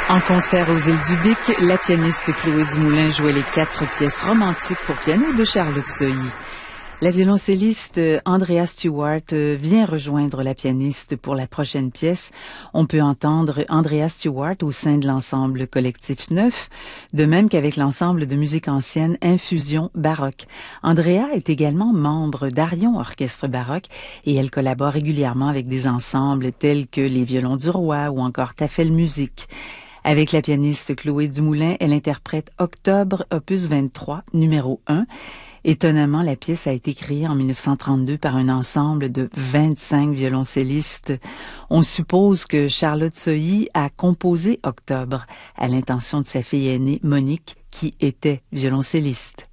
En concert aux Îles du Bic, la pianiste Chloé Dumoulin jouait les 4 pièces romantiques pour piano de Charlotte Sohi. La violoncelliste Andrea Stewart vient rejoindre la pianiste pour la prochaine pièce. On peut entendre Andrea Stewart au sein de l'ensemble collectif 9, de même qu'avec l'ensemble de musique ancienne Infusion baroque. Andrea est également membre d'Arion Orchestre baroque et elle collabore régulièrement avec des ensembles tels que les Violons du Roi ou encore Tafel Musique. Avec la pianiste Chloé Dumoulin, elle interprète Octobre, opus 23, numéro 1. Étonnamment, la pièce a été créée en 1932 par un ensemble de 25 violoncellistes. On suppose que Charlotte Sohi a composé Octobre à l'intention de sa fille aînée, Monique, qui était violoncelliste.